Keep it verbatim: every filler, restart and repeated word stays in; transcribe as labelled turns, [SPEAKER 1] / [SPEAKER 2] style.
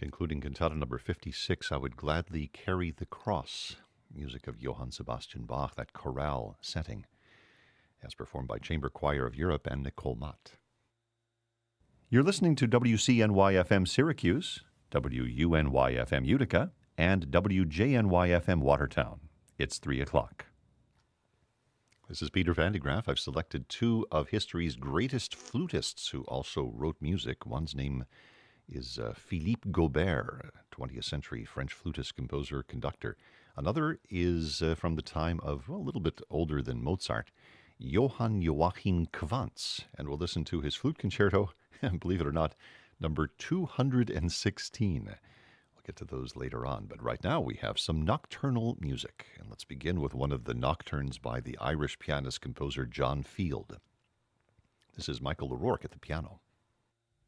[SPEAKER 1] Including cantata number fifty-six, I Would Gladly Carry the Cross, music of Johann Sebastian Bach, that chorale setting, as performed by Chamber Choir of Europe and Nicole Mott. You're listening to W C N Y F M Syracuse, W U N Y F M Utica, and W J N Y F M Watertown. It's three o'clock. This is Peter Van de Graaff. I've selected two of history's greatest flutists who also wrote music. One's name is uh, Philippe Gaubert, twentieth century French flutist, composer, conductor. Another is uh, from the time of, well, a little bit older than Mozart, Johann Joachim Quantz. And we'll listen to his flute concerto, believe it or not, number two hundred sixteen. We'll get to those later on, but right now we have some nocturnal music. And let's begin with one of the nocturnes by the Irish pianist-composer John Field. This is Michael O'Rourke at the piano.